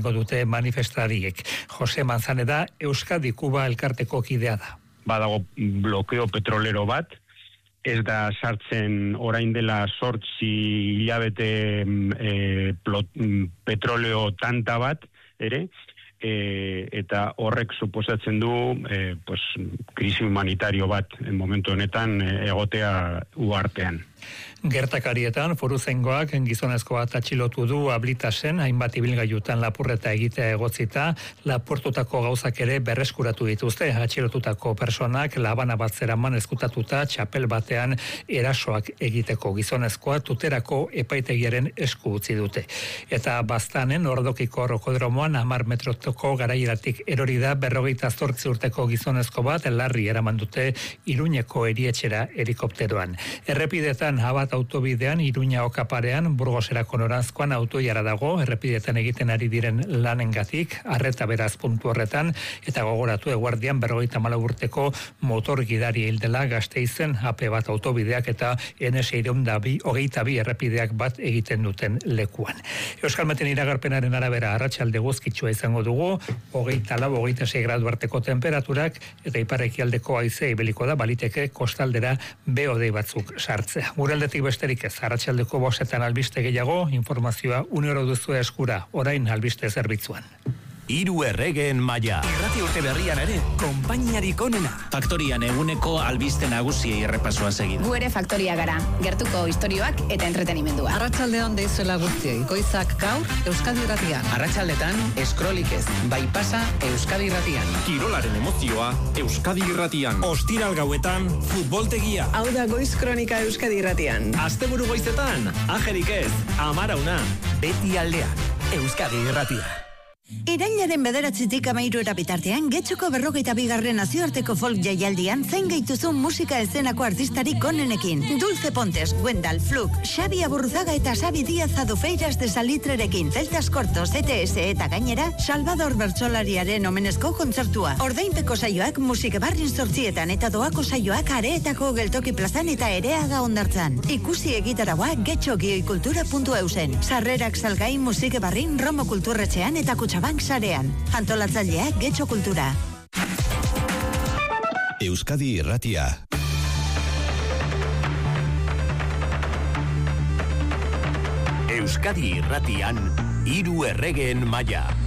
egingo dute manifestariek. Jose Manzaneda Euskadi-Kuba elkarteko kidea da. Badago blokeo petrolero bat, ez da sartzen orain dela 8 hilabete petroleo tanta bat, ere, eta horrek suposatzen du krisi humanitario bat momentu honetan egotea uhartean. Gertakarietan foruzaingoak gizonezko bat atxilotu du Ablitasen, hainbat ibilgailutan lapurreta egitea egotzita, lapurtutako gauzak ere berreskuratu dituzte. Atxilotutako personak labana bat zeraman ezkutatuta txapel batean erasoak egiteko, gizonezkoa tuterako epaitegiaren esku utzi dute. Eta Baztanen ordokiko rokodromoan 10 metrotoko garaieratik erori da 58 urteko gizonezko bat larri eraman dute Iruñeko erietxera helikopteroan. Errepidetan Abat autobidean Iruña okaparean Burgoserako noranzkoan autoiara dago, errepidetan egiten ari diren lanengatik, arreta beraz puntu horretan, eta gogoratu eguardian 54 urteko motor gidari hildela Gasteizen AP bat autobideak eta N622 errepideak bat egiten duten lekuan. Euskalmeten iragarpenaren arabera arratsalde eguzkitsua izango dugu, 24-26 gradu arteko temperaturak, eta ipar-ekialdeko haizea ibiliko da, baliteke kostaldera behodei batzuk sartzea. Gure aldetik besterik ez, arratsaldeko 5 albiste gehiago, informazioa unero duzu eskura, orain albiste zerbitzuan. Hiru erregeen maila. Irrati urte berrian ere, konpainiarik onena. Faktorian eguneko albiste nagusiei errepasoa segida. Gu ere faktoria gara, gertuko istorioak eta entretenimendua. Arratsaldean deizuela guztiei, goizak gaur Euskadi Irratian. Arratsaldetan eskrolik ez, bai pasa Euskadi Irratian. Kirolaren emozioa Euskadi Irratian. Ostiral gauetan futboltegia. Hau da Goiz Kronika Euskadi Irratian. Asteburu goizetan, ajerik ez, amarauna. Beti aldean, Euskadi Irratia. Irailaren 9-tik 13 bitartean, Getxoko 42. nazioarteko folk jaialdian zein gaituzun musika eszenako artistarik onenekin. Dulce Pontes, Wendal, Fluk, Xabi Aburruzaga eta Xabi Díaz Adufeiras de Salitrerekin, Celtas Cortos, ETS eta gainera, Salvador Bertsolariaren omenezko kontzertua. Ordainpeko saioak Musikebarrin 8 eta doako saioak Areetako Geltoki plazan eta Ereaga Hondartzan. Ikusi egitaragoa getxogioikultura.eusen. Sarrerak salgai Musikebarrin, Romo Kulturretxean eta Kutxabank sarean. Antolatzaileak Getxo Kultura. Euskadi Irratia. Euskadi Irratian, hiru erregeen maila.